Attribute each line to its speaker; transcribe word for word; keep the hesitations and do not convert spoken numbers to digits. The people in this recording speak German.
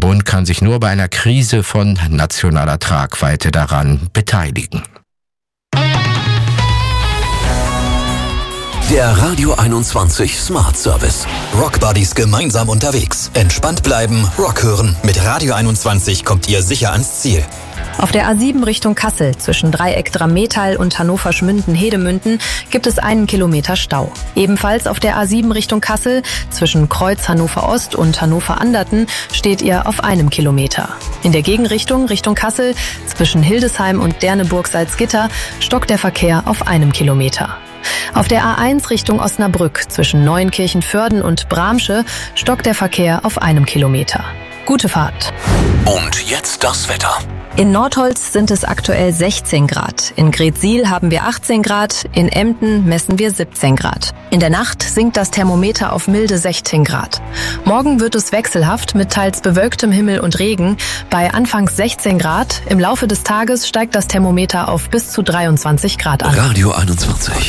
Speaker 1: Bund kann sich nur bei einer Krise von nationaler Tragweite daran beteiligen.
Speaker 2: Der Radio einundzwanzig Smart Service. Rock Buddies gemeinsam unterwegs. Entspannt bleiben, Rock hören. Mit Radio einundzwanzig kommt ihr sicher ans Ziel.
Speaker 3: Auf der A sieben Richtung Kassel zwischen Dreieck Drammetal und Hannover Schmünden-Hedemünden gibt es einen Kilometer Stau. Ebenfalls auf der A sieben Richtung Kassel zwischen Kreuz Hannover Ost und Hannover Anderten steht ihr auf einem Kilometer. In der Gegenrichtung Richtung Kassel zwischen Hildesheim und Derneburg-Salzgitter stockt der Verkehr auf einem Kilometer. Auf der A eins Richtung Osnabrück zwischen Neuenkirchen-Vörden und Bramsche stockt der Verkehr auf einem Kilometer. Gute Fahrt.
Speaker 2: Und jetzt das Wetter.
Speaker 3: In Nordholz sind es aktuell sechzehn Grad. In Greetsiel haben wir achtzehn Grad. In Emden messen wir siebzehn Grad. In der Nacht sinkt das Thermometer auf milde sechzehn Grad. Morgen wird es wechselhaft mit teils bewölktem Himmel und Regen. Bei anfangs sechzehn Grad. Im Laufe des Tages steigt das Thermometer auf bis zu dreiundzwanzig Grad an.
Speaker 2: Radio einundzwanzig.